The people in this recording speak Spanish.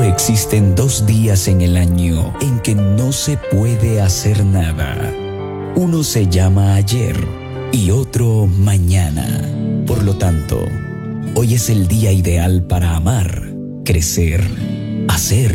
Solo existen 2 días en el año en que no se puede hacer nada. Uno se llama ayer y otro mañana. Por lo tanto, hoy es el día ideal para amar, crecer, hacer